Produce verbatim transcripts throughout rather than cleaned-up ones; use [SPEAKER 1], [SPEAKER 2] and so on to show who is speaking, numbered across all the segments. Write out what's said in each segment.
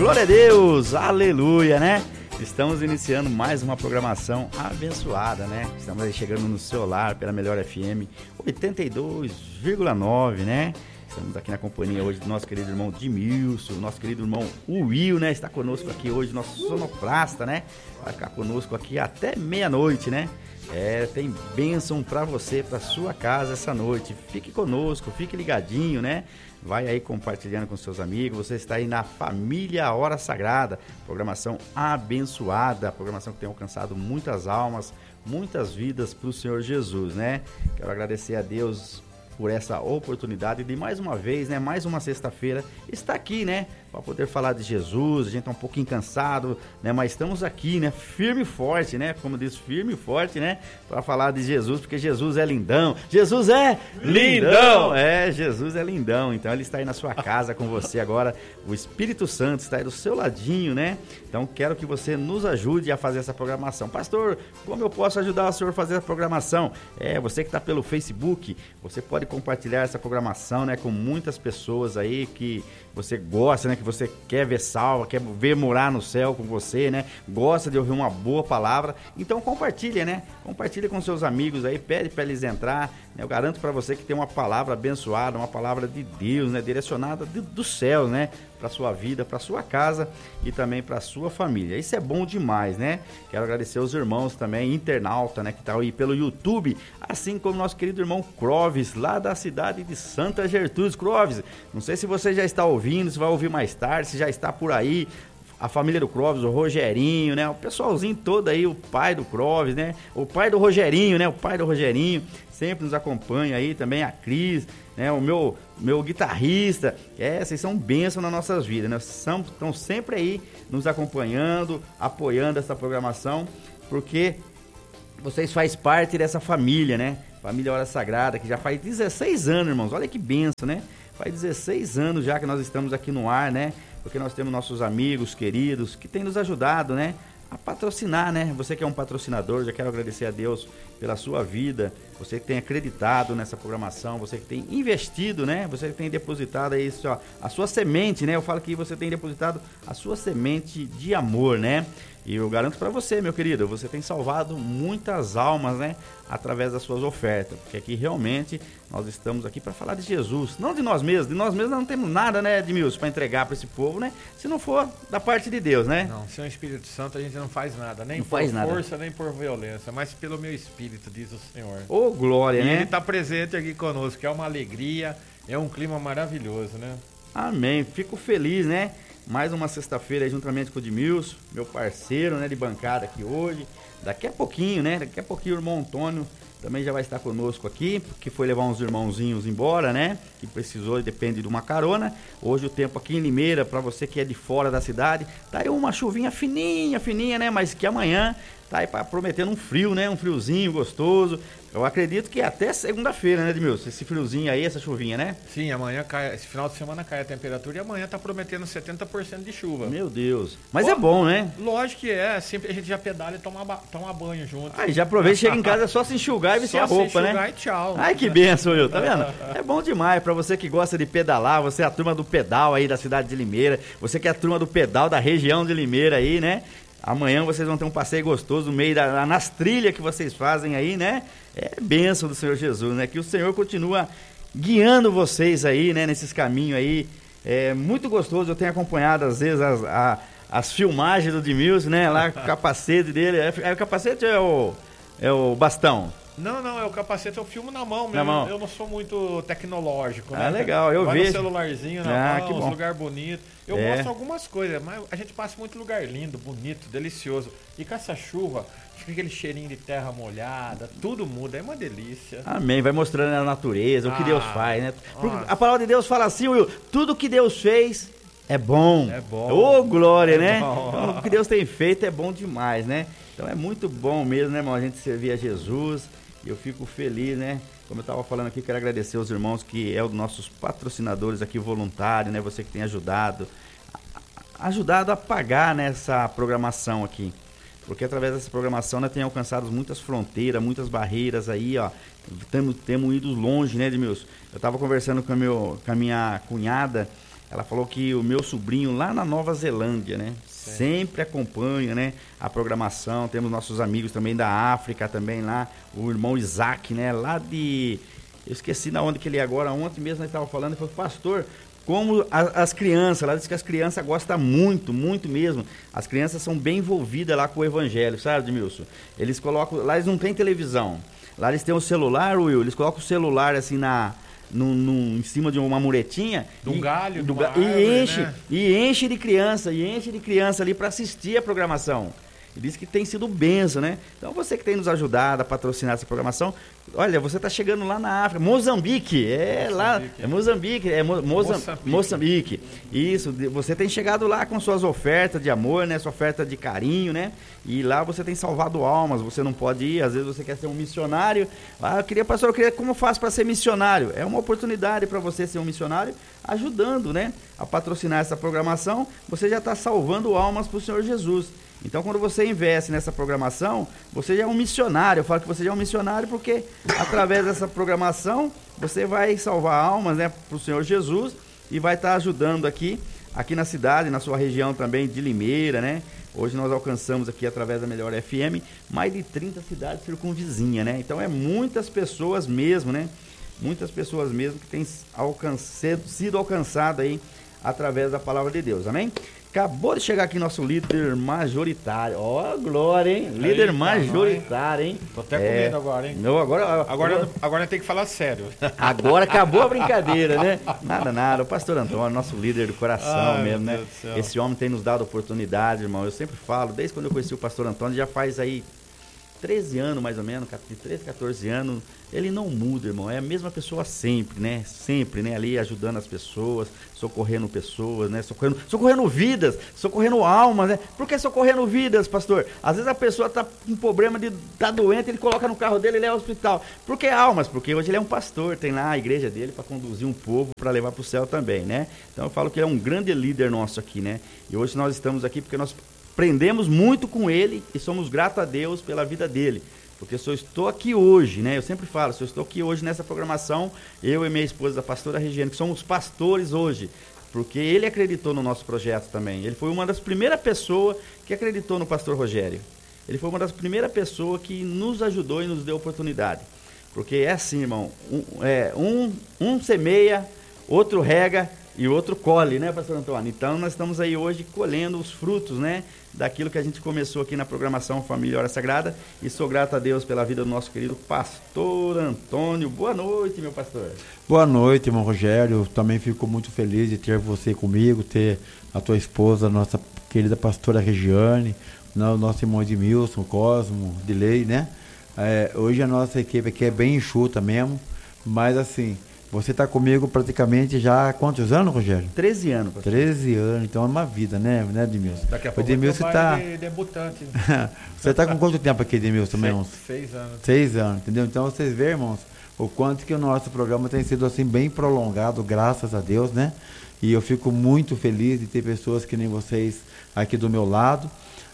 [SPEAKER 1] Glória a Deus, aleluia, né? Estamos iniciando mais uma programação abençoada, né? Estamos aí chegando no seu lar pela Melhor F M oitenta e dois vírgula nove, né? Estamos aqui na companhia hoje do nosso querido irmão Dimilson, nosso querido irmão Will, né? Está conosco aqui hoje, nosso sonoplasta, né? Vai ficar conosco aqui até meia-noite, né? É, tem bênção para você, para sua casa essa noite. Fique conosco, fique ligadinho, né? Vai aí compartilhando com seus amigos. Você está aí na Família Hora Sagrada, programação abençoada, programação que tem alcançado muitas almas, muitas vidas para o Senhor Jesus, né? Quero agradecer a Deus por essa oportunidade de mais uma vez, né, mais uma sexta-feira, estar aqui, né, para poder falar de Jesus. A gente tá um pouquinho cansado, né, mas estamos aqui, né, firme e forte, né, como diz, firme e forte, né, para falar de Jesus, porque Jesus é lindão, Jesus é lindão, lindão, é, Jesus é lindão. Então ele está aí na sua casa com você agora, o Espírito Santo está aí do seu ladinho, né, então quero que você nos ajude a fazer essa programação. Pastor, como eu posso ajudar o senhor a fazer a programação? É, você que está pelo Facebook, você pode compartilhar essa programação, né, com muitas pessoas aí que você gosta, né, que você quer ver salva, quer ver morar no céu com você, né, gosta de ouvir uma boa palavra. Então compartilha, né, compartilha com seus amigos aí, pede para eles entrar, né, eu garanto para você que tem uma palavra abençoada, uma palavra de Deus, né, direcionada de, do céu, né, para sua vida, para sua casa e também para sua família. Isso é bom demais, né? Quero agradecer aos irmãos também, internauta, né, que tá aí pelo YouTube, assim como nosso querido irmão Clóvis, lá da cidade de Santa Gertrudes. Clóvis, não sei se você já está ouvindo, se vai ouvir mais tarde, se já está por aí, a família do Clóvis, o Rogerinho, né, o pessoalzinho todo aí, o pai do Clóvis, né, o pai do Rogerinho, né, o pai do Rogerinho, sempre nos acompanha aí, também a Cris, né, o meu, meu guitarrista, é, vocês são bênçãos nas nossas vidas, né, são, estão sempre aí nos acompanhando, apoiando essa programação, porque vocês fazem parte dessa família, né, Família Hora Sagrada, que já faz dezesseis anos, irmãos, olha que bênção, né, faz dezesseis anos já que nós estamos aqui no ar, né, porque nós temos nossos amigos queridos que têm nos ajudado, né, a patrocinar, né? Você que é um patrocinador, já quero agradecer a Deus pela sua vida, você que tem acreditado nessa programação, você que tem investido, né? Você que tem depositado aí só a sua semente, né? Eu falo que você tem depositado a sua semente de amor, né? E eu garanto para você, meu querido, você tem salvado muitas almas, né? Através das suas ofertas, porque aqui realmente nós estamos aqui para falar de Jesus, não de nós mesmos. De nós mesmos nós não temos nada, né, Edmilson, para entregar para esse povo, né? Se não for da parte de Deus, né?
[SPEAKER 2] Não, sem o Espírito Santo a gente não faz nada, nem
[SPEAKER 1] não
[SPEAKER 2] por
[SPEAKER 1] faz nada.
[SPEAKER 2] força, nem por violência, mas pelo meu Espírito, diz o Senhor.
[SPEAKER 1] Ô, glória,
[SPEAKER 2] e
[SPEAKER 1] né?
[SPEAKER 2] Ele está presente aqui conosco, que é uma alegria, é um clima maravilhoso, né?
[SPEAKER 1] Amém, fico feliz, né? Mais uma sexta-feira aí juntamente com o Edmilson, meu parceiro, né, de bancada aqui hoje. Daqui a pouquinho, né? Daqui a pouquinho o irmão Antônio também já vai estar conosco aqui, porque foi levar uns irmãozinhos embora, né? Que precisou e depende de uma carona. Hoje o tempo aqui em Limeira, para você que é de fora da cidade, tá aí uma chuvinha fininha, fininha, né? Mas que amanhã tá aí prometendo um frio, né? Um friozinho gostoso. Eu acredito que até segunda-feira, né, Edmilson? Esse friozinho aí, essa chuvinha, né?
[SPEAKER 2] Sim, amanhã cai, esse final de semana cai a temperatura e amanhã tá prometendo setenta por cento de chuva.
[SPEAKER 1] Meu Deus. Mas Ó, é bom, né?
[SPEAKER 2] Lógico que é. Sempre a gente já pedala e toma, toma banho junto.
[SPEAKER 1] Aí já aproveita, chega em casa, é só se enxugar e vestir a roupa, né? Só se enxugar
[SPEAKER 2] e tchau.
[SPEAKER 1] Ai, que benção, Will, tá vendo? É bom demais pra você que gosta de pedalar, você é a turma do pedal aí da cidade de Limeira, você que é a turma do pedal da região de Limeira aí, né? Amanhã vocês vão ter um passeio gostoso no meio da, nas trilhas que vocês fazem aí, né? É bênção do Senhor Jesus, né? Que o Senhor continua guiando vocês aí, né? Nesses caminhos aí. É muito gostoso, eu tenho acompanhado às vezes as, a, as filmagens do Edmilson, né? Lá com o capacete dele. É, é o capacete ou é o, é o bastão?
[SPEAKER 2] Não, não, é o capacete, eu filmo na mão mesmo.
[SPEAKER 1] Na mão.
[SPEAKER 2] Eu não sou muito tecnológico, né?
[SPEAKER 1] Ah, legal, eu
[SPEAKER 2] Vai
[SPEAKER 1] vejo.
[SPEAKER 2] no celularzinho na
[SPEAKER 1] ah,
[SPEAKER 2] mão,
[SPEAKER 1] que bom.
[SPEAKER 2] uns lugar bonito. Eu
[SPEAKER 1] é.
[SPEAKER 2] mostro algumas coisas, mas a gente passa muito lugar lindo, bonito, delicioso. E com essa chuva, fica aquele cheirinho de terra molhada, tudo muda, é uma delícia.
[SPEAKER 1] Amém, vai mostrando a natureza, ah, o que Deus faz, né? Porque
[SPEAKER 2] nossa.
[SPEAKER 1] A palavra de Deus fala assim, Will, tudo que Deus fez é bom.
[SPEAKER 2] É bom.
[SPEAKER 1] Ô, glória,
[SPEAKER 2] é
[SPEAKER 1] né?
[SPEAKER 2] Bom.
[SPEAKER 1] Então, o que Deus tem feito é bom demais, né? Então é muito bom mesmo, né, irmão? A gente servir a Jesus. E eu fico feliz, né? Como eu estava falando aqui, quero agradecer aos irmãos que é um dos nossos patrocinadores aqui, voluntário, né? Você que tem ajudado, ajudado a pagar nessa programação aqui. Porque através dessa programação nós temos alcançado muitas fronteiras, muitas barreiras aí, ó. Temos, temos ido longe, né, Edmilson? Eu estava conversando com a, meu, com a minha cunhada Ela falou que o meu sobrinho lá na Nova Zelândia, né? Certo. Sempre acompanha, né, a programação. Temos nossos amigos também da África também lá, o irmão Isaac, né, lá de... Eu esqueci na onde que ele é agora, ontem mesmo nós estávamos falando, ele falou, pastor, como a, as crianças, ela disse que as crianças gostam muito, muito mesmo. As crianças são bem envolvidas lá com o evangelho, sabe, Edmilson? Eles colocam, lá eles não tem televisão, lá eles têm o celular, Will, eles colocam o celular assim na... No, no, em cima de uma muretinha
[SPEAKER 2] de um
[SPEAKER 1] e,
[SPEAKER 2] galho,
[SPEAKER 1] do,
[SPEAKER 2] de uma
[SPEAKER 1] e
[SPEAKER 2] árvore,
[SPEAKER 1] enche,
[SPEAKER 2] né?
[SPEAKER 1] e enche de criança, e enche de criança ali para assistir a programação. E diz que tem sido benção, né? Então você que tem nos ajudado a patrocinar essa programação, olha, você está chegando lá na África, Moçambique, é Moçambique. lá, é Moçambique, é Mo, Moça, Moçambique. Moçambique. Isso, você tem chegado lá com suas ofertas de amor, né? Sua oferta de carinho, né? E lá você tem salvado almas, você não pode ir, às vezes você quer ser um missionário. Ah, eu queria, pastor, eu queria, como eu faço para ser missionário? É uma oportunidade para você ser um missionário, ajudando, né? A patrocinar essa programação, você já está salvando almas para o Senhor Jesus. Então, quando você investe nessa programação, você já é um missionário. Eu falo que você já é um missionário porque, através dessa programação, você vai salvar almas, né, para o Senhor Jesus e vai estar ajudando aqui, aqui na cidade, na sua região também de Limeira, né? Hoje nós alcançamos aqui, através da Melhor F M, mais de trinta cidades circunvizinhas, né? Então, é muitas pessoas mesmo, né? Muitas pessoas mesmo que têm alcance, sido alcançadas aí através da palavra de Deus, amém? Acabou de chegar aqui nosso líder majoritário. Ó, oh, glória, hein? Aí, líder majoritário, hein?
[SPEAKER 2] Tô até com medo é... agora, hein?
[SPEAKER 1] Não, agora,
[SPEAKER 2] agora, agora tem que falar sério.
[SPEAKER 1] Agora acabou a brincadeira, né? Nada, nada. O pastor Antônio, nosso líder do coração. Ai, mesmo, né? Esse homem tem nos dado oportunidade, irmão. Eu sempre falo, desde quando eu conheci o pastor Antônio, já faz aí treze anos, mais ou menos, de treze, quatorze anos, ele não muda, irmão, é a mesma pessoa sempre, né, sempre, né, ali ajudando as pessoas, socorrendo pessoas, né, socorrendo, socorrendo vidas, socorrendo almas, né, por que socorrendo vidas, pastor? Às vezes a pessoa tá com problema de tá doente, ele coloca no carro dele e leva ao hospital, por que almas? Porque hoje ele é um pastor, tem lá a igreja dele para conduzir um povo para levar para o céu também, né, então eu falo que ele é um grande líder nosso aqui, né, e hoje nós estamos aqui porque nós aprendemos muito com ele e somos gratos a Deus pela vida dele. Porque se eu estou aqui hoje, né? Eu sempre falo, se eu estou aqui hoje nessa programação, eu e minha esposa, a pastora Regiane, que somos pastores hoje, porque ele acreditou no nosso projeto também. Ele foi uma das primeiras pessoas que acreditou no pastor Rogério. Ele foi uma das primeiras pessoas que nos ajudou e nos deu oportunidade. Porque é assim, irmão, um, é, um, um semeia, outro rega e outro colhe, né, pastor Antônio? Então, nós estamos aí hoje colhendo os frutos, né, daquilo que a gente começou aqui na programação Família Hora Sagrada, e sou grato a Deus pela vida do nosso querido pastor Antônio. Boa noite, meu pastor.
[SPEAKER 3] Boa noite, irmão Rogério. Também fico muito feliz de ter você comigo, ter a tua esposa, nossa querida pastora Regiane, nosso irmão Edmilson, Cosmo, Dilei, né? É, hoje a nossa equipe aqui é bem enxuta mesmo, mas assim... Você está comigo praticamente já há quantos anos, Rogério?
[SPEAKER 1] treze anos. Pastor.
[SPEAKER 3] treze anos, então é uma vida, né, né, Edmilson?
[SPEAKER 2] Daqui a pouco
[SPEAKER 3] Edmilson tá...
[SPEAKER 2] de debutante.
[SPEAKER 3] Você está com quanto tempo aqui, Edmilson? Também uns
[SPEAKER 2] seis anos.
[SPEAKER 3] Seis anos, entendeu? Então vocês veem, irmãos, o quanto que o nosso programa tem sido assim bem prolongado, graças a Deus, né? E eu fico muito feliz de ter pessoas que nem vocês aqui do meu lado.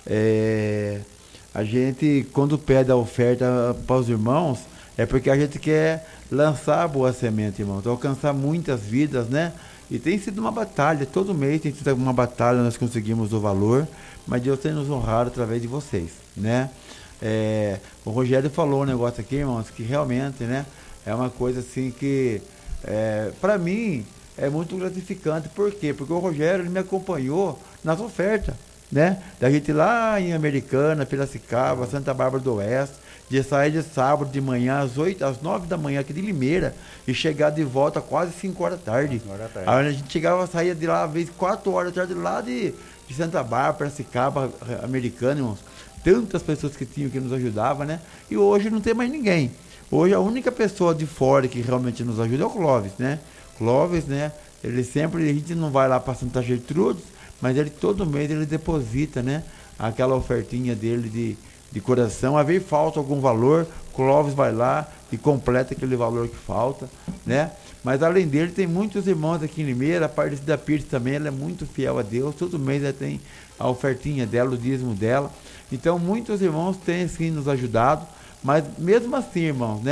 [SPEAKER 3] É... A gente, quando pede a oferta para os irmãos, é porque a gente quer lançar a boa semente, irmãos, alcançar muitas vidas, né? E tem sido uma batalha, todo mês tem sido uma batalha, nós conseguimos o valor, mas Deus tem nos honrado através de vocês, né? É, o Rogério falou um negócio aqui, irmãos, que realmente, né, é uma coisa assim que, é, para mim, é muito gratificante. Por quê? Porque o Rogério, ele me acompanhou nas ofertas, né? Da gente lá em Americana, Piracicaba, Santa Bárbara do Oeste, de sair de sábado de manhã às oito, às nove da manhã aqui de Limeira e chegar de volta quase cinco horas da tarde. Hora da tarde. Aí a gente chegava, saía de lá às vezes quatro horas da tarde, lá de, de Santa Bárbara, Piracicaba, Americana, irmãos. Tantas pessoas que tinham que nos ajudavam, né? E hoje não tem mais ninguém. Hoje a única pessoa de fora que realmente nos ajuda é o Clóvis, né? Clóvis, né? Ele sempre, a gente não vai lá para Santa Gertrudes, mas ele todo mês ele deposita, né? Aquela ofertinha dele de de coração, a ver falta algum valor, Clóvis vai lá e completa aquele valor que falta, né? Mas além dele, tem muitos irmãos aqui em Limeira, a parte da Pires também, ela é muito fiel a Deus, todo mês ela tem a ofertinha dela, o dízimo dela, então muitos irmãos têm assim nos ajudado, mas mesmo assim, irmãos, né?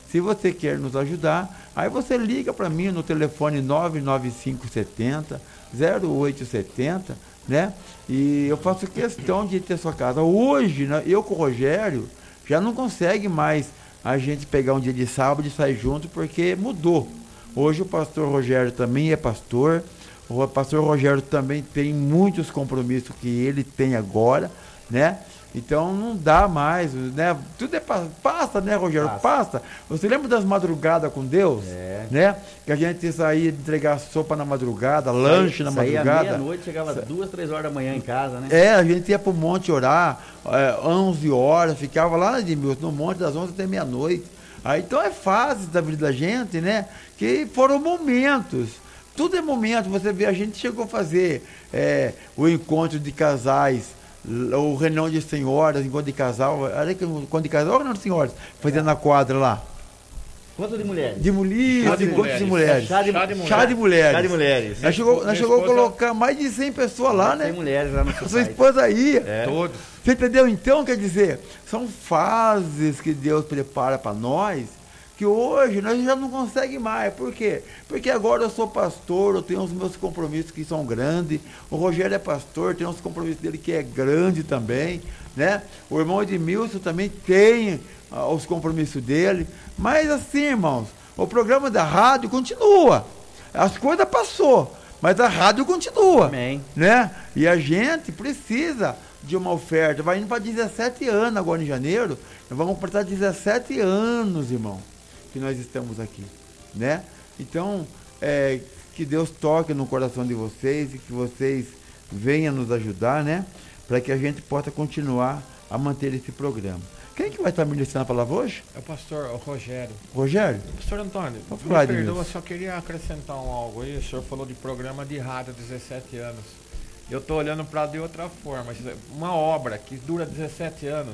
[SPEAKER 3] Se você quer nos ajudar, aí você liga para mim no telefone nove nove cinco sete zero, zero oito sete zero, né? E eu faço questão de ter sua casa. Hoje, né, eu com o Rogério, já não consegue mais a gente pegar um dia de sábado e sair junto, porque mudou. Hoje o pastor Rogério também é pastor. O pastor Rogério também tem muitos compromissos que ele tem agora, né? Então não dá mais, né? Tudo é passa, né, Rogério? Passa. passa. Você lembra das madrugadas com Deus?
[SPEAKER 1] É.
[SPEAKER 3] Né? Que a gente saía de entregar sopa na madrugada, Saí, lanche na
[SPEAKER 1] saía
[SPEAKER 3] madrugada.
[SPEAKER 1] meia-noite, chegava Sa... duas, três horas da manhã em casa, né?
[SPEAKER 3] É, a gente ia pro monte orar, é, onze horas, ficava lá de no monte das onze até meia-noite. Aí, então é fase da vida da gente, né? Que foram momentos. Tudo é momento. Você vê, a gente chegou a fazer é, o encontro de casais, o reunião de senhoras, encontro de casal, olha que encontro de casal ou reunião de senhoras, fazendo na quadra lá.
[SPEAKER 1] Quanto de mulheres?
[SPEAKER 3] De mulheres,
[SPEAKER 2] Chá de
[SPEAKER 3] encontro
[SPEAKER 2] mulheres.
[SPEAKER 3] de mulheres.
[SPEAKER 1] É chá, de,
[SPEAKER 3] chá de mulheres. Chá de mulheres.
[SPEAKER 1] Chá de mulheres.
[SPEAKER 3] Nós chegou, nós chegou a
[SPEAKER 2] esposa...
[SPEAKER 3] colocar mais de cem pessoas lá, né?
[SPEAKER 1] cem mulheres lá no
[SPEAKER 3] A sua esposa ia.
[SPEAKER 1] É.
[SPEAKER 2] Todos.
[SPEAKER 3] Você entendeu? Então, quer dizer, são fases que Deus prepara para nós, que hoje nós já não conseguimos mais. Por quê? Porque agora eu sou pastor, eu tenho os meus compromissos que são grandes. O Rogério é pastor, tem os compromissos dele que é grande também, né? O irmão Edmilson também tem ah, os compromissos dele. Mas assim, irmãos, o programa da rádio continua. As coisas passou, mas a rádio continua.
[SPEAKER 1] Amém.
[SPEAKER 3] Né? E a gente precisa de uma oferta. Vai indo para dezessete anos agora em janeiro. Nós vamos completar dezessete anos, irmão, que nós estamos aqui, né? Então, é, que Deus toque no coração de vocês e que vocês venham nos ajudar, né? Para que a gente possa continuar a manter esse programa. Quem que vai estar ministrando a palavra hoje?
[SPEAKER 2] É o pastor o Rogério.
[SPEAKER 3] Rogério?
[SPEAKER 2] Pastor Antônio,
[SPEAKER 3] Vou
[SPEAKER 2] me
[SPEAKER 3] falar,
[SPEAKER 2] perdoa,
[SPEAKER 3] Edmilson.
[SPEAKER 2] só queria acrescentar um algo aí. O senhor falou de programa de rádio há dezessete anos. Eu estou olhando para de outra forma. Uma obra que dura dezessete anos,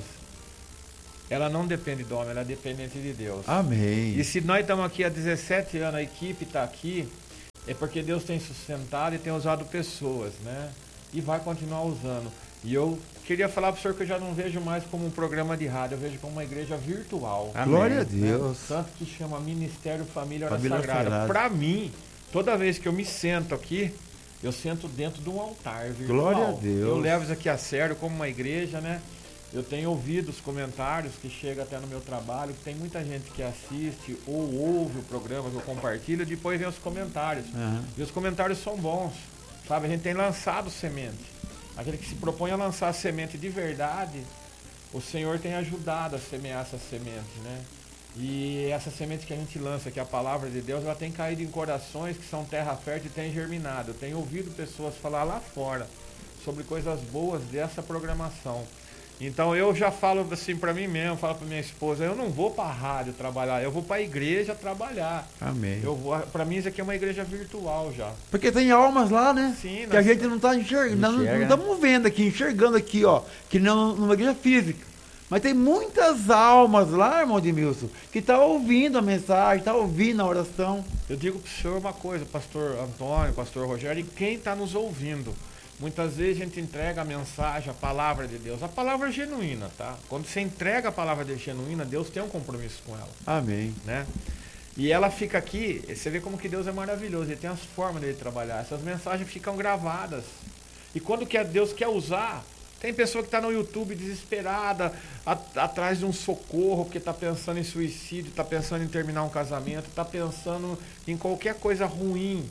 [SPEAKER 2] ela não depende do homem, ela é dependente de Deus.
[SPEAKER 3] Amém.
[SPEAKER 2] E se nós estamos aqui há dezessete anos, a equipe está aqui, é porque Deus tem sustentado e tem usado pessoas, né? E vai continuar usando. E eu queria falar para o senhor que eu já não vejo mais como um programa de rádio, eu vejo como uma igreja virtual.
[SPEAKER 1] Amém.
[SPEAKER 3] Glória a Deus.
[SPEAKER 2] Né? Tanto que chama Ministério Família Hora
[SPEAKER 3] Família
[SPEAKER 2] Sagrada.
[SPEAKER 3] Sagrada.
[SPEAKER 2] Para mim, toda vez que eu me sento aqui, eu sento dentro de um altar virtual.
[SPEAKER 3] Glória a Deus.
[SPEAKER 2] Eu levo isso aqui a sério como uma igreja, né? Eu tenho ouvido os comentários que chegam até no meu trabalho, que tem muita gente que assiste ou ouve o programa que eu compartilho, e depois vem os comentários.
[SPEAKER 3] Uhum.
[SPEAKER 2] E os comentários são bons, sabe? A gente tem lançado semente. Aquele que se propõe a lançar semente de verdade, o Senhor tem ajudado a semear essa semente, né? E essa semente que a gente lança, que é a palavra de Deus, ela tem caído em corações que são terra fértil e tem germinado. Eu tenho ouvido pessoas falar lá fora sobre coisas boas dessa programação. Então eu já falo assim para mim mesmo, falo para minha esposa, eu não vou para a rádio trabalhar, eu vou para a igreja trabalhar.
[SPEAKER 3] Amém.
[SPEAKER 2] Eu vou, para mim isso aqui é uma igreja virtual já.
[SPEAKER 3] Porque tem almas lá, né?
[SPEAKER 2] Sim,
[SPEAKER 3] que a gente não está enxergando, não, não
[SPEAKER 1] Enxerga,
[SPEAKER 3] estamos vendo aqui, enxergando aqui, ó, que não numa igreja física. Mas tem muitas almas lá, irmão Edmilson, que estão tá ouvindo a mensagem, estão tá ouvindo a oração.
[SPEAKER 2] Eu digo para o senhor uma coisa, pastor Antônio, pastor Rogério, e quem está nos ouvindo. Muitas vezes a gente entrega a mensagem, a palavra de Deus, a palavra é genuína, tá? Quando você entrega a palavra de genuína, Deus tem um compromisso com ela.
[SPEAKER 3] Amém.
[SPEAKER 2] Né? E ela fica aqui, você vê como que Deus é maravilhoso, Ele tem as formas dele trabalhar. Essas mensagens ficam gravadas. E quando quer, Deus quer usar, tem pessoa que está no YouTube desesperada, a, atrás de um socorro, porque está pensando em suicídio, está pensando em terminar um casamento, está pensando em qualquer coisa ruim.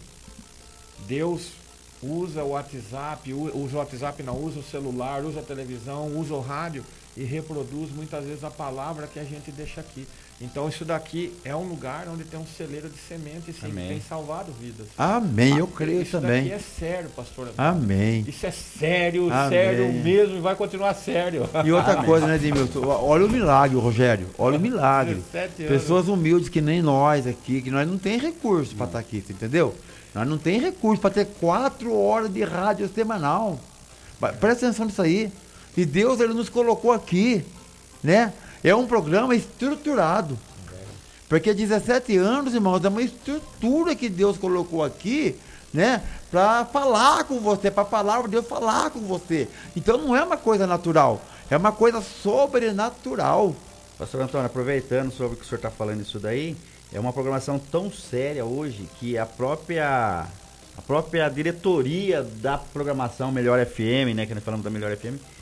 [SPEAKER 2] Deus usa o WhatsApp, usa o WhatsApp não, usa o celular, usa a televisão, usa o rádio e reproduz muitas vezes a palavra que a gente deixa aqui. Então isso daqui é um lugar onde tem um celeiro de semente e sim, tem salvado vidas.
[SPEAKER 3] Amém, eu creio
[SPEAKER 2] isso
[SPEAKER 3] também.
[SPEAKER 2] Isso daqui é sério, pastor.
[SPEAKER 3] Amém.
[SPEAKER 2] Isso é sério,
[SPEAKER 3] Amém.
[SPEAKER 2] sério mesmo e vai continuar sério.
[SPEAKER 3] E outra
[SPEAKER 1] Amém.
[SPEAKER 3] coisa, né, Edmilson? Olha o milagre, Rogério. Olha o milagre.
[SPEAKER 2] dezessete anos.
[SPEAKER 3] Pessoas humildes que nem nós aqui, que nós não tem recurso para estar aqui, você entendeu? Nós não tem recurso para ter quatro horas de rádio semanal. Presta atenção nisso aí. E Deus, Ele nos colocou aqui, né? É um programa estruturado. Porque dezessete anos, irmãos, é uma estrutura que Deus colocou aqui, né? Para falar com você, para a palavra de Deus falar com você. Então não é uma coisa natural, é uma coisa sobrenatural.
[SPEAKER 1] Pastor Antônio, aproveitando sobre o que o senhor está falando isso daí, é uma programação tão séria hoje que a própria, a própria diretoria da programação Melhor F M, né, que nós falamos da Melhor F M,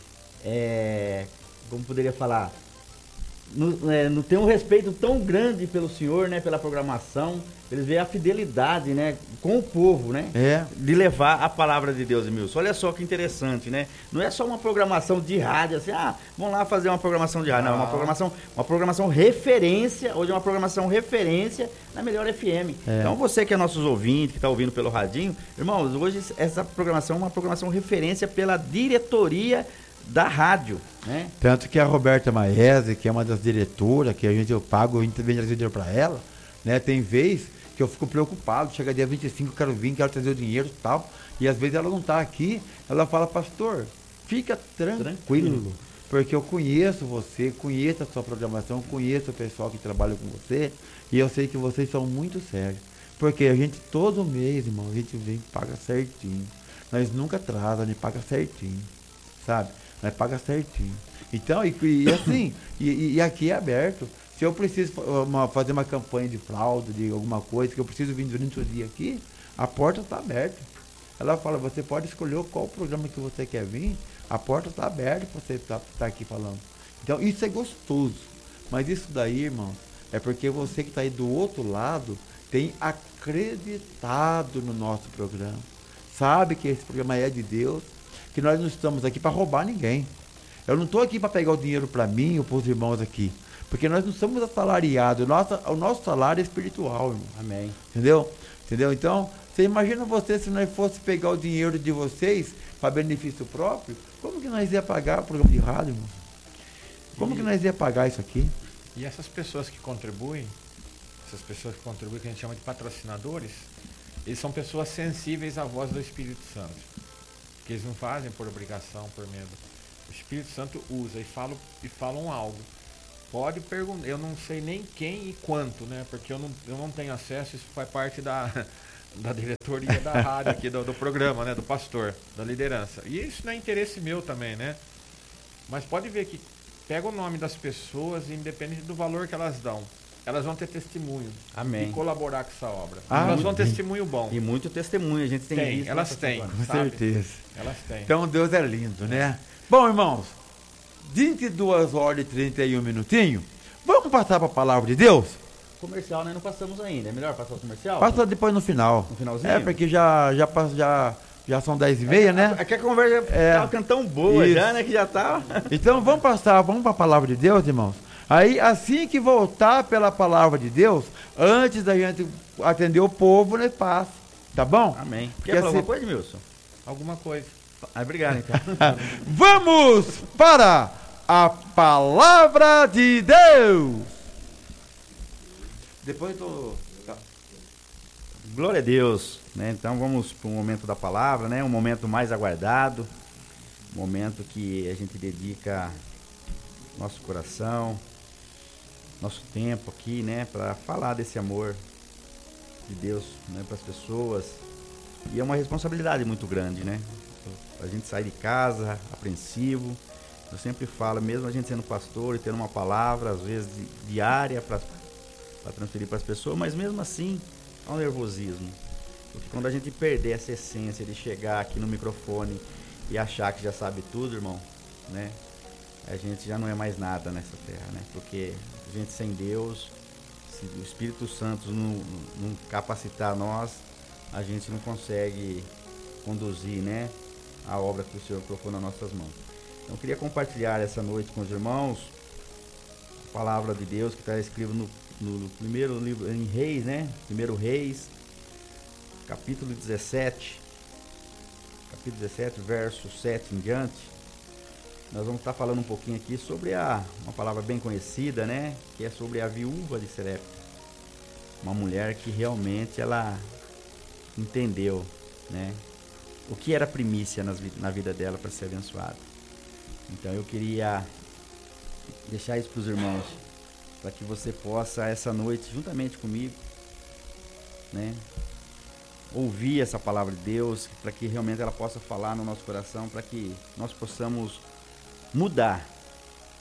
[SPEAKER 1] é, como poderia falar, não, é, não tem um respeito tão grande pelo senhor, né, pela programação, eles veem a fidelidade, né, com o povo, né,
[SPEAKER 3] É.
[SPEAKER 1] de levar a palavra de Deus, Emilson. Olha só que interessante, né, não é só uma programação de rádio, assim, ah, vamos lá fazer uma programação de rádio, não, é uma programação, uma programação referência, hoje é uma programação referência na Melhor F M.
[SPEAKER 3] É.
[SPEAKER 1] Então você que é nossos ouvintes, que está ouvindo pelo radinho, irmãos, hoje essa programação é uma programação referência pela diretoria da rádio, né?
[SPEAKER 3] Tanto que a Roberta Maese, que é uma das diretoras, que a gente eu pago, a gente vem trazer dinheiro para ela, né? Tem vez que eu fico preocupado, chega dia vinte e cinco, eu quero vir, quero trazer o dinheiro e tal, e às vezes ela não está aqui, ela fala, pastor, fica tranquilo,
[SPEAKER 1] Tranquilo.
[SPEAKER 3] porque eu conheço você, conheço a sua programação, conheço o pessoal que trabalha com você, e eu sei que vocês são muito sérios, porque a gente todo mês, irmão, a gente vem e paga certinho, nós nunca atrasa, a gente paga certinho, sabe? Nós paga certinho. Então, e, e assim, e, e aqui é aberto. Se eu preciso uma, fazer uma campanha de fralda, de alguma coisa, que eu preciso vir durante o dia aqui, a porta está aberta. Ela fala, você pode escolher qual programa que você quer vir, a porta está aberta para você estar tá, tá aqui falando. Então, isso é gostoso. Mas isso daí, irmão, é porque você que está aí do outro lado tem acreditado no nosso programa. Sabe que esse programa é de Deus, que nós não estamos aqui para roubar ninguém. Eu não estou aqui para pegar o dinheiro para mim ou para os irmãos aqui. Porque nós não somos assalariados. O nosso, o nosso salário é espiritual, irmão.
[SPEAKER 1] Amém.
[SPEAKER 3] Entendeu? Entendeu? Então, você imagina você se nós fosse pegar o dinheiro de vocês para benefício próprio, como que nós ia pagar o programa de rádio, irmão? Como que nós ia pagar isso aqui?
[SPEAKER 2] E essas pessoas que contribuem, essas pessoas que contribuem, que a gente chama de patrocinadores, eles são pessoas sensíveis à voz do Espírito Santo. Que eles não fazem por obrigação, por medo. O Espírito Santo usa e falam, e falam algo. Pode perguntar, eu não sei nem quem e quanto, né? Porque eu não, eu não tenho acesso, isso faz parte da, da diretoria da rádio aqui, do, do programa, né? Do pastor, da liderança. E isso não é interesse meu também, né? Mas pode ver que pega o nome das pessoas, independente do valor que elas dão. Elas vão ter testemunho.
[SPEAKER 1] Amém.
[SPEAKER 2] E colaborar com essa obra.
[SPEAKER 3] Ah,
[SPEAKER 2] elas vão ter
[SPEAKER 3] bem.
[SPEAKER 2] testemunho bom.
[SPEAKER 1] E muito testemunho, a gente tem,
[SPEAKER 2] Tem,
[SPEAKER 1] visto.
[SPEAKER 2] elas
[SPEAKER 1] nessa
[SPEAKER 2] têm.
[SPEAKER 1] semana.
[SPEAKER 3] Com
[SPEAKER 2] Sabe?
[SPEAKER 3] certeza.
[SPEAKER 2] Elas têm.
[SPEAKER 3] Então Deus é lindo, né? Bom, irmãos, vinte e duas horas e trinta e um minutinhos. Vamos passar para a palavra de Deus?
[SPEAKER 1] Comercial nós não passamos ainda. É melhor passar o comercial?
[SPEAKER 3] Passa depois no final.
[SPEAKER 1] No finalzinho?
[SPEAKER 3] É, porque já, já, passa- já, já são dez e meia, né?
[SPEAKER 1] É que a conversa
[SPEAKER 3] É.
[SPEAKER 1] tava ficando tão boa
[SPEAKER 3] Isso.
[SPEAKER 1] já, né? Que já tá.
[SPEAKER 3] Então vamos passar, vamos para a palavra de Deus, irmãos. Aí, assim que voltar pela palavra de Deus, antes da gente atender o povo, né, passa. Tá bom?
[SPEAKER 1] Amém.
[SPEAKER 3] Porque
[SPEAKER 1] Quer falar
[SPEAKER 3] assim-
[SPEAKER 1] alguma coisa, Milson?
[SPEAKER 2] Alguma coisa.
[SPEAKER 1] Ah, obrigado, então.
[SPEAKER 3] Vamos para a palavra de Deus. Depois do...
[SPEAKER 1] Glória a Deus, né? Então vamos para o momento da palavra, né? Um momento mais aguardado, um momento que a gente dedica nosso coração, nosso tempo aqui, né? Para falar desse amor de Deus, né? Para as pessoas. E é uma responsabilidade muito grande, né? A gente sai de casa apreensivo. Eu sempre falo, mesmo a gente sendo pastor e tendo uma palavra, às vezes di- diária para transferir para as pessoas, mas mesmo assim há um nervosismo. Porque quando a gente perder essa essência de chegar aqui no microfone e achar que já sabe tudo, irmão, né? A gente já não é mais nada nessa terra, né? Porque a gente sem Deus, se o Espírito Santo não, não capacitar nós, a gente não consegue conduzir, né, a obra que o Senhor colocou nas nossas mãos. Então eu queria compartilhar essa noite com os irmãos a palavra de Deus que está escrito no, no primeiro livro, em Reis, né? Primeiro Reis, capítulo dezessete, capítulo dezessete, verso sete em diante. Nós vamos estar falando um pouquinho aqui sobre a, uma palavra bem conhecida, né? Que é sobre a viúva de Serepta. Uma mulher que realmente ela entendeu, né? O que era primícia nas, na vida dela para ser abençoada. Então eu queria deixar isso para os irmãos, para que você possa essa noite, juntamente comigo, né? Ouvir essa palavra de Deus, para que realmente ela possa falar no nosso coração, para que nós possamos mudar,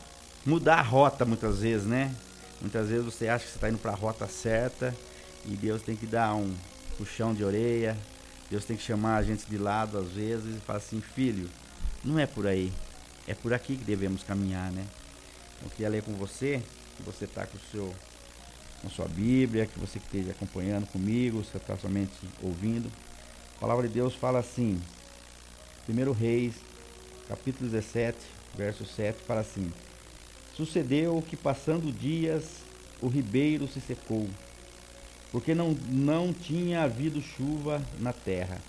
[SPEAKER 1] mudar a rota muitas vezes, né? Muitas vezes você acha que você está indo para a rota certa e Deus tem que dar um puxão de orelha, Deus tem que chamar a gente de lado às vezes e falar assim, filho, não é por aí, é por aqui que devemos caminhar, né? Eu queria ler com você, que você está com o seu, com a sua Bíblia, que você esteja acompanhando comigo, você está somente ouvindo. A palavra de Deus fala assim, primeiro Reis, capítulo dezessete, verso sete, fala assim, sucedeu que passando dias o ribeiro se secou, porque não, não tinha havido chuva na terra.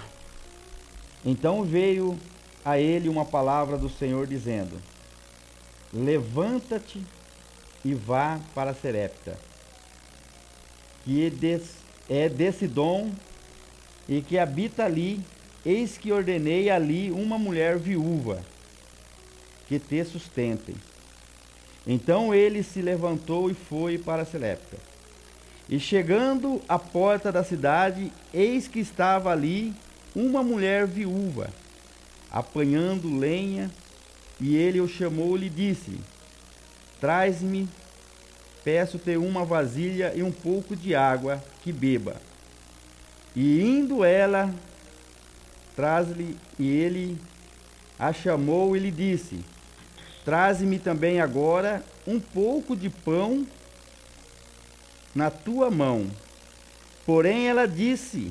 [SPEAKER 1] Então veio a ele uma palavra do Senhor dizendo, levanta-te e vá para Serepta, que é de Sidom e que habita ali, eis que ordenei ali uma mulher viúva, que te sustentem. Então ele se levantou e foi para Serepta. E chegando à porta da cidade, eis que estava ali uma mulher viúva, apanhando lenha, e ele o chamou e lhe disse, traz-me, peço-te uma vasilha e um pouco de água, que beba. E indo ela, traz-lhe, e ele a chamou e lhe disse, traze-me também agora um pouco de pão na tua mão. Porém ela disse,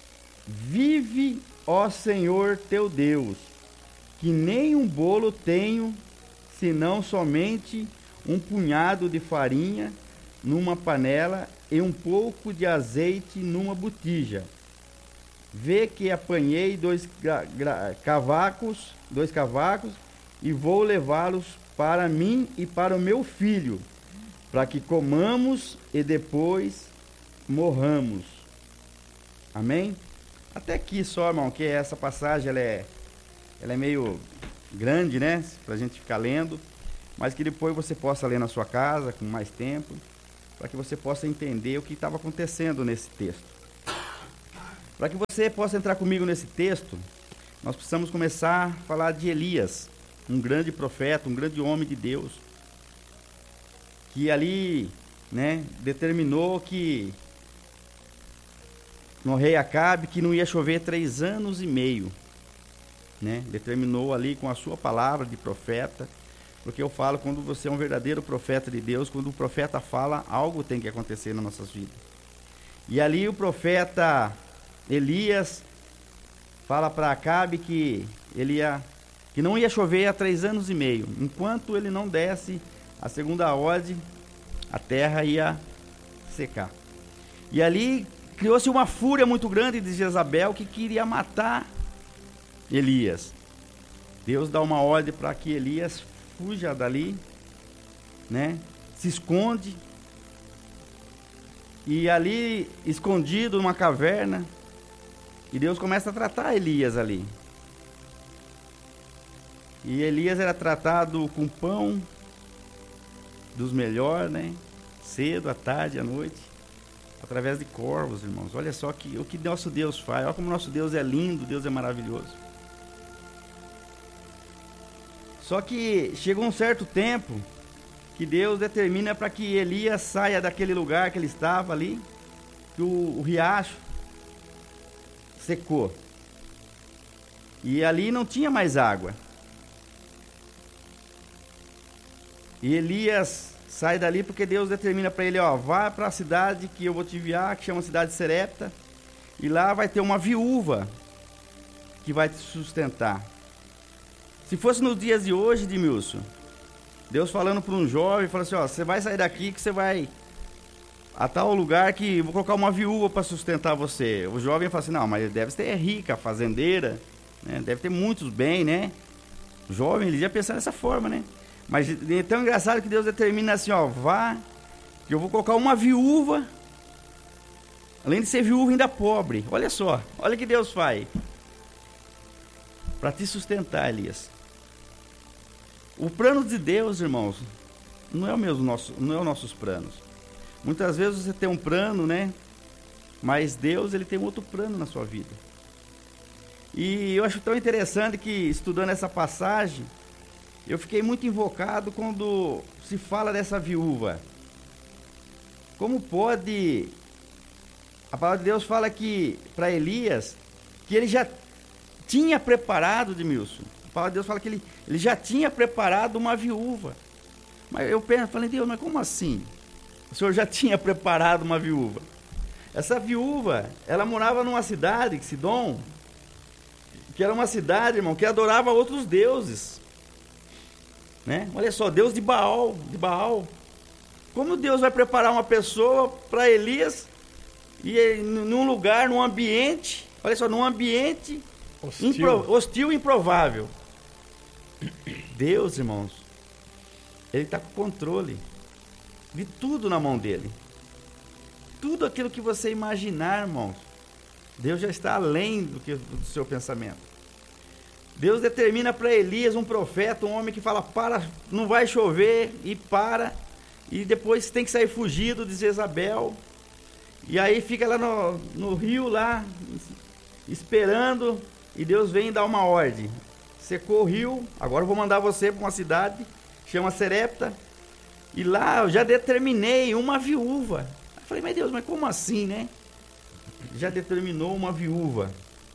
[SPEAKER 1] vive, ó Senhor teu Deus, que nem um bolo tenho, senão somente um punhado de farinha numa panela e um pouco de azeite numa botija. Vê que apanhei dois cavacos, dois cavacos, e vou levá-los para mim e para o meu filho, para que comamos e depois morramos. Amém? Até aqui só, irmão, que essa passagem ela é, ela é meio grande, né? Para a gente ficar lendo, mas que depois você possa ler na sua casa com mais tempo, para que você possa entender o que estava acontecendo nesse texto. Para que você possa entrar comigo nesse texto, nós precisamos começar a falar de Elias, um grande profeta, um grande homem de Deus, que ali, né, determinou que no rei Acabe que não ia chover três anos e meio, né? Determinou ali com a sua palavra de profeta, porque eu falo, quando você é um verdadeiro profeta de Deus, quando o profeta fala, algo tem que acontecer nas nossas vidas. E ali o profeta Elias fala para Acabe que ele ia, que não ia chover há três anos e meio. Enquanto ele não desse a segunda ordem, a terra ia secar. E ali criou-se uma fúria muito grande de Jezabel, que queria matar Elias. Deus dá uma ordem para que Elias fuja dali, né? Se esconde. E ali, escondido numa caverna, e Deus começa a tratar Elias ali. E Elias era tratado com pão dos melhores, né? Cedo, à tarde, à noite, através de corvos, irmãos. Olha só que, o que nosso Deus faz. Olha como nosso Deus é lindo, Deus é maravilhoso. Só que chegou um certo tempo que Deus determina para que Elias saia daquele lugar que ele estava ali, que o, o riacho secou. E ali não tinha mais água. E Elias sai dali porque Deus determina para ele, ó, vá para a cidade que eu vou te enviar, que chama cidade de Serepta, e lá vai ter uma viúva que vai te sustentar. Se fosse nos dias de hoje, Edmilson, Deus falando para um jovem, falando assim, ó, você vai sair daqui que você vai a tal lugar que vou colocar uma viúva para sustentar você. O jovem fala assim, não, mas deve ser rica, fazendeira, né? Deve ter muitos bens, né? O jovem, ele ia pensar dessa forma, né? Mas é tão engraçado que Deus determina assim, ó, vá, que eu vou colocar uma viúva, além de ser viúva ainda pobre. Olha só, olha o que Deus faz. Para te sustentar, Elias. O plano de Deus, irmãos, não é o mesmo nosso, não é os nossos planos. Muitas vezes você tem um plano, né? Mas Deus, ele tem outro plano na sua vida. E eu acho tão interessante que, estudando essa passagem, eu fiquei muito invocado quando se fala dessa viúva. Como pode... A palavra de Deus fala que, para Elias, que ele já tinha preparado, Edmilson. A palavra de Deus fala que ele, ele já tinha preparado uma viúva. Mas eu penso, falei, Deus, mas como assim? O Senhor já tinha preparado uma viúva. Essa viúva, ela morava numa cidade, Sidom, que era uma cidade, irmão, que adorava outros deuses. Né? Olha só, Deus de Baal, de Baal. Como Deus vai preparar uma pessoa para Elias e num lugar, num ambiente, olha só, num ambiente hostil, impro, hostil e improvável? Deus, irmãos, Ele está com controle de tudo na mão dele. Tudo aquilo que você imaginar, irmãos, Deus já está além do, que, do seu pensamento. Deus determina para Elias, um profeta, um homem que fala, para, não vai chover, e para, e depois tem que sair fugido de Jezabel, e aí fica lá no, no rio, lá, esperando, e Deus vem dar uma ordem. Secou o rio, agora eu vou mandar você para uma cidade, chama Serepta, e lá eu já determinei uma viúva. Eu falei, mas Deus, mas como assim, né? Já determinou uma viúva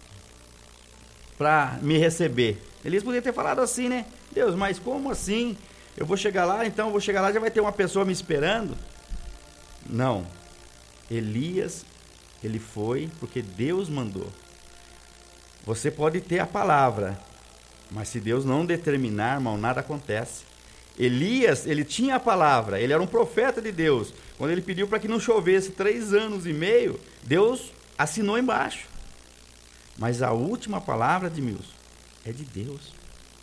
[SPEAKER 1] para me receber. Elias poderia ter falado assim, né? Deus, mas como assim? Eu vou chegar lá, então eu vou chegar lá, já vai ter uma pessoa me esperando? Não. Elias, ele foi porque Deus mandou. Você pode ter a palavra, mas se Deus não determinar, irmão, nada acontece. Elias, ele tinha a palavra, ele era um profeta de Deus. Quando ele pediu para que não chovesse três anos e meio, Deus assinou embaixo. Mas a última palavra, Edmilson, é de Deus.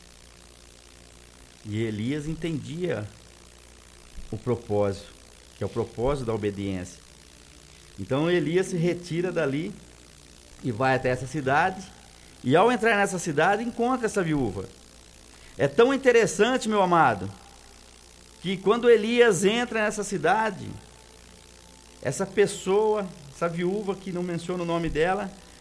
[SPEAKER 1] E Elias entendia o propósito, que é o propósito da obediência. Então Elias se retira dali e vai até essa cidade. E ao entrar nessa cidade, encontra essa viúva. É tão interessante, meu amado, que quando Elias entra nessa cidade, essa pessoa, essa viúva, que não menciona o nome dela,